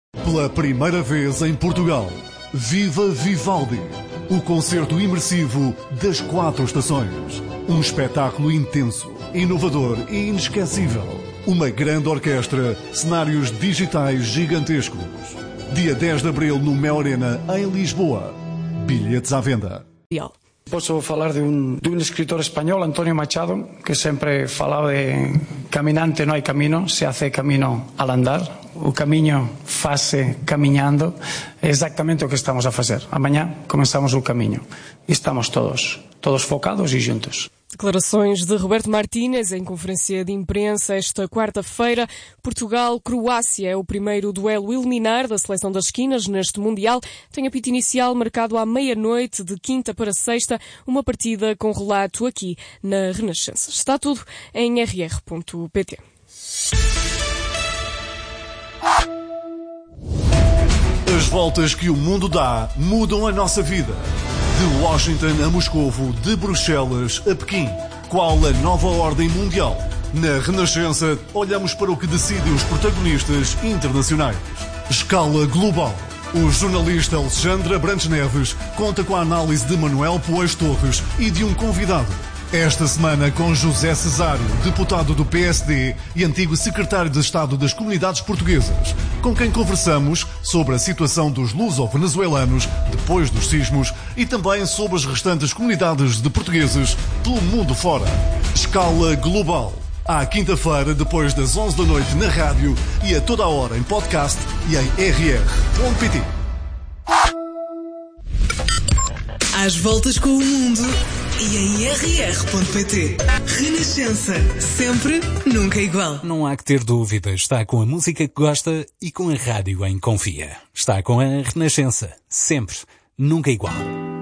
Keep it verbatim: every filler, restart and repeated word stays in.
Pela primeira vez em Portugal, Viva Vivaldi, o concerto imersivo das quatro estações. Um espetáculo intenso, inovador e inesquecível. Uma grande orquestra, cenários digitais gigantescos. Dia dez de abril no Mel Arena, em Lisboa. Bilhetes à venda. Posso falar de un, de un escritor español, Antonio Machado, que sempre falaba de caminante no hai camino, se hace camino al andar. O camiño fase camiñando, é exactamente o que estamos a fazer. Amanhã comenzamos o camiño e estamos todos, todos focados e juntos. Declarações de Roberto Martínez em conferência de imprensa esta quarta-feira. Portugal-Croácia é o primeiro duelo eliminar da seleção das esquinas neste Mundial. Tem apito inicial marcado à meia-noite de quinta para sexta, uma partida com relato aqui na Renascença. Está tudo em r r ponto p t. As voltas que o mundo dá mudam a nossa vida. De Washington a Moscovo, de Bruxelas a Pequim. Qual a nova ordem mundial? Na Renascença, olhamos para o que decidem os protagonistas internacionais. Escala global. O jornalista Alexandre Abrantes Neves conta com a análise de Manuel Poes Torres e de um convidado. Esta semana com José Cesário, deputado do P S D e antigo secretário de Estado das Comunidades Portuguesas, com quem conversamos sobre a situação dos luso-venezuelanos depois dos sismos e também sobre as restantes comunidades de portugueses pelo mundo fora. Escala global. À quinta-feira, depois das onze da noite na rádio e a toda a hora em podcast e em r r ponto p t. Às voltas com o mundo e em r r ponto p t. Renascença. Sempre, nunca igual. Não há que ter dúvidas. Está com a música que gosta e com a rádio em que confia. Está com a Renascença. Sempre, nunca igual.